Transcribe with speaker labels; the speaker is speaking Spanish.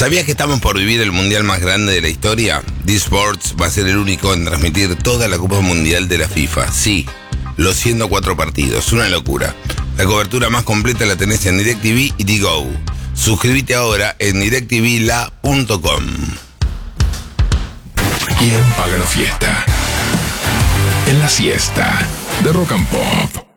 Speaker 1: ¿Sabías que estamos por vivir el mundial más grande de la historia? D-Sports va a ser el único en transmitir toda la Copa Mundial de la FIFA. Sí, los 104 partidos, una locura. La cobertura más completa la tenés en DirecTV y Digo. Suscríbete ahora en directvla.com.
Speaker 2: ¿Quién paga la fiesta? En la siesta de Rock and Pop.